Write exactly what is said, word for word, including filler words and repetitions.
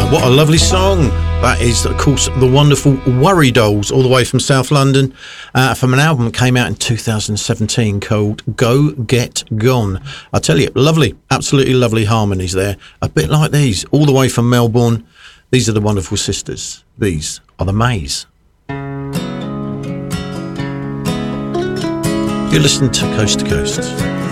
What a lovely song. That is, of course, the wonderful Worry Dolls, all the way from South London, uh, from an album that came out in two thousand seventeen called Go Get Gone. I tell you, lovely, absolutely lovely harmonies there. A bit like these, all the way from Melbourne. These are the wonderful sisters. These are the Mays. You're listening to Coast to Coast.